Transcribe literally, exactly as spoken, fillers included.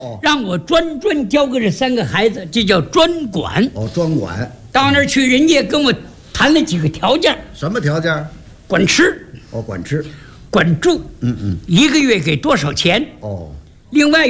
哦， 让我专专教给这三个孩子，这叫专管。 哦，专管。 到那儿去，人家跟我谈了几个条件。 什么条件？ 管吃。 哦，管吃。 管住。 嗯嗯。 一个月给多少钱？ 哦。 另外。